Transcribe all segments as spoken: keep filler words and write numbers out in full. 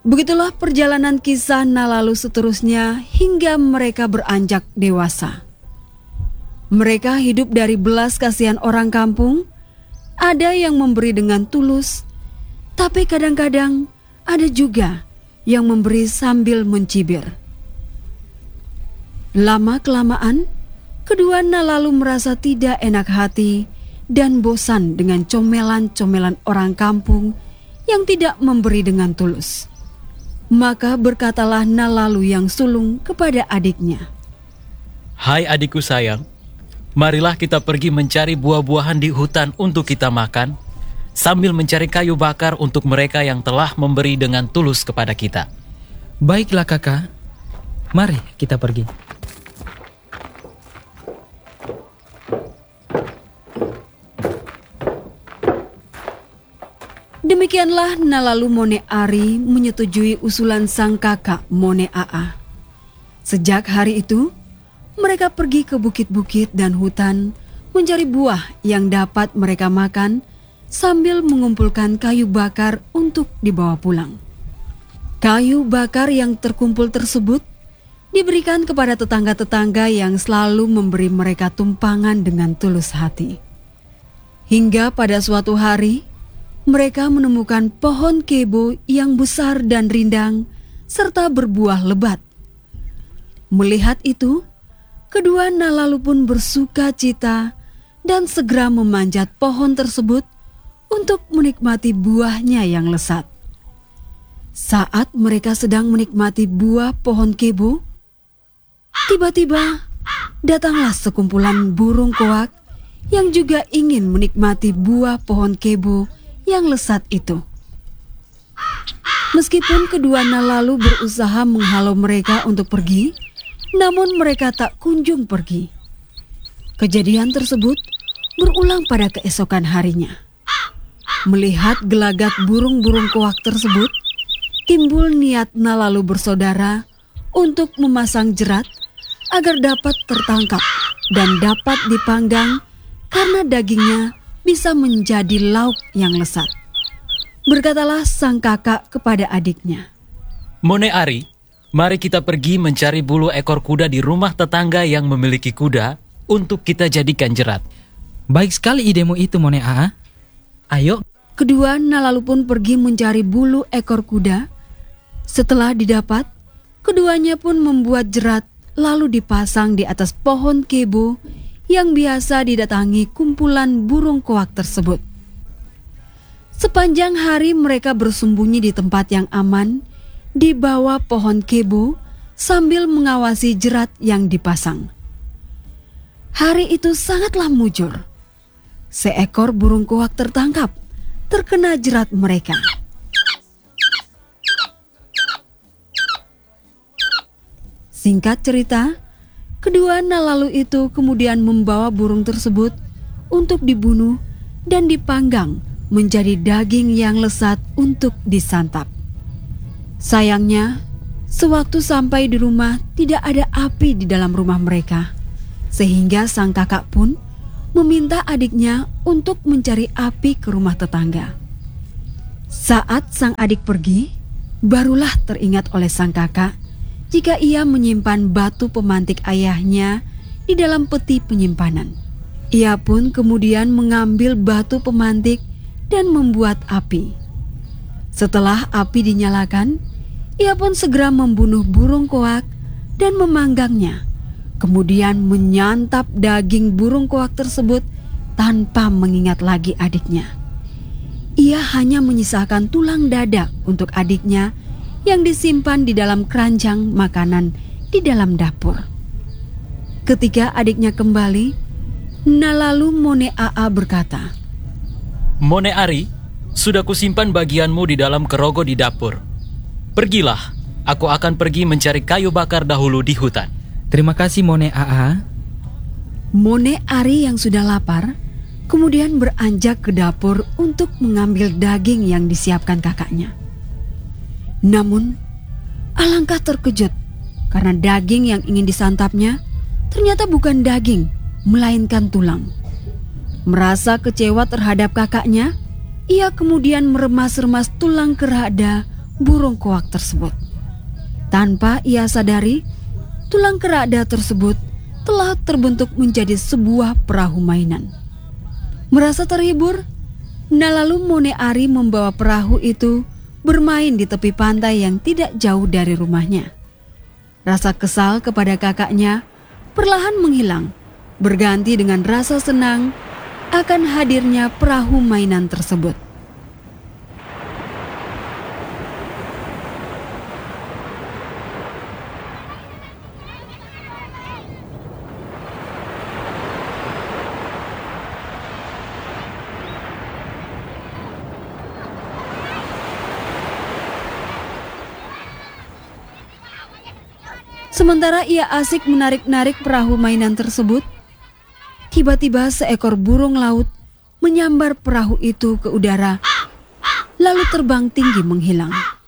Begitulah perjalanan kisah Nalalu seterusnya hingga mereka beranjak dewasa. Mereka hidup dari belas kasihan orang kampung. Ada yang memberi dengan tulus, tapi kadang-kadang ada juga yang memberi sambil mencibir. Lama-kelamaan, kedua Nalalu merasa tidak enak hati dan bosan dengan comelan-comelan orang kampung yang tidak memberi dengan tulus. Maka berkatalah Nalalu yang sulung kepada adiknya, "Hai adikku sayang, marilah kita pergi mencari buah-buahan di hutan untuk kita makan, sambil mencari kayu bakar untuk mereka yang telah memberi dengan tulus kepada kita." "Baiklah kakak, mari kita pergi." Demikianlah Nalalu Mone Ari menyetujui usulan sang kakak Mone Aa. Sejak hari itu, mereka pergi ke bukit-bukit dan hutan mencari buah yang dapat mereka makan sambil mengumpulkan kayu bakar untuk dibawa pulang. Kayu bakar yang terkumpul tersebut diberikan kepada tetangga-tetangga yang selalu memberi mereka tumpangan dengan tulus hati. Hingga pada suatu hari, mereka menemukan pohon kebo yang besar dan rindang serta berbuah lebat. Melihat itu, kedua Nalalu pun bersuka cita dan segera memanjat pohon tersebut untuk menikmati buahnya yang lezat. Saat mereka sedang menikmati buah pohon kebo, tiba-tiba datanglah sekumpulan burung koak yang juga ingin menikmati buah pohon kebo yang lezat itu. Meskipun kedua Nalalu berusaha menghalau mereka untuk pergi, namun mereka tak kunjung pergi. Kejadian tersebut berulang pada keesokan harinya. Melihat gelagat burung-burung koak tersebut, timbul niat Nalalu bersaudara untuk memasang jerat agar dapat tertangkap dan dapat dipanggang karena dagingnya bisa menjadi lauk yang lezat. Berkatalah sang kakak kepada adiknya, "Mone Ari, mari kita pergi mencari bulu ekor kuda di rumah tetangga yang memiliki kuda untuk kita jadikan jerat." "Baik sekali idemu itu, Mone Aa. Ayo." Kedua Nalalu pun pergi mencari bulu ekor kuda. Setelah didapat, keduanya pun membuat jerat lalu dipasang di atas pohon kebo yang biasa didatangi kumpulan burung koak tersebut. Sepanjang hari mereka bersembunyi di tempat yang aman di bawah pohon kebo sambil mengawasi jerat yang dipasang. Hari itu sangatlah mujur. Seekor burung koak tertangkap, terkena jerat mereka. Singkat cerita, kedua Nalalu itu kemudian membawa burung tersebut untuk dibunuh dan dipanggang menjadi daging yang lezat untuk disantap. Sayangnya, sewaktu sampai di rumah tidak ada api di dalam rumah mereka, sehingga sang kakak pun meminta adiknya untuk mencari api ke rumah tetangga. Saat sang adik pergi, barulah teringat oleh sang kakak jika ia menyimpan batu pemantik ayahnya di dalam peti penyimpanan. Ia pun kemudian mengambil batu pemantik dan membuat api. Setelah api dinyalakan, ia pun segera membunuh burung koak dan memanggangnya, kemudian menyantap daging burung koak tersebut tanpa mengingat lagi adiknya. Ia hanya menyisakan tulang dada untuk adiknya yang disimpan di dalam keranjang makanan di dalam dapur. Ketika adiknya kembali, Nalalu Mone Aa berkata, "Mone Ari, sudah kusimpan bagianmu di dalam kerogo di dapur. Pergilah, aku akan pergi mencari kayu bakar dahulu di hutan." "Terima kasih Mone Aa." Mone Ari yang sudah lapar kemudian beranjak ke dapur untuk mengambil daging yang disiapkan kakaknya. Namun, alangkah terkejut karena daging yang ingin disantapnya ternyata bukan daging, melainkan tulang. Merasa kecewa terhadap kakaknya, ia kemudian meremas-remas tulang kerada burung koak tersebut. Tanpa ia sadari, tulang kerada tersebut telah terbentuk menjadi sebuah perahu mainan. Merasa terhibur, Nalalu Moneari membawa perahu itu bermain di tepi pantai yang tidak jauh dari rumahnya. Rasa kesal kepada kakaknya perlahan menghilang, berganti dengan rasa senang akan hadirnya perahu mainan tersebut. Sementara ia asik menarik-narik perahu mainan tersebut, tiba-tiba seekor burung laut menyambar perahu itu ke udara, lalu terbang tinggi menghilang.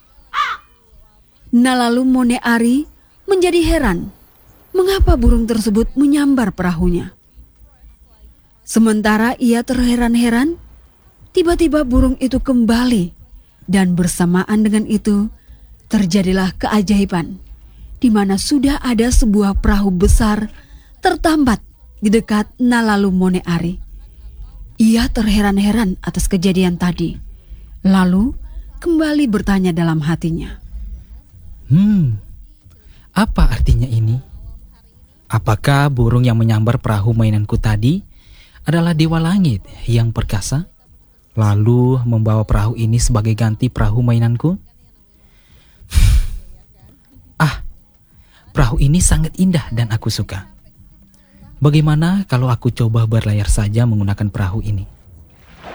Nalalu Moneari menjadi heran mengapa burung tersebut menyambar perahunya. Sementara ia terheran-heran, tiba-tiba burung itu kembali dan bersamaan dengan itu terjadilah keajaiban, di mana sudah ada sebuah perahu besar tertambat di dekat Nalalu Moneari. Ia terheran-heran atas kejadian tadi, lalu kembali bertanya dalam hatinya. Hmm, apa artinya ini? Apakah burung yang menyambar perahu mainanku tadi adalah dewa langit yang perkasa, lalu membawa perahu ini sebagai ganti perahu mainanku? Ah, perahu ini sangat indah dan aku suka. Bagaimana kalau aku coba berlayar saja menggunakan perahu ini?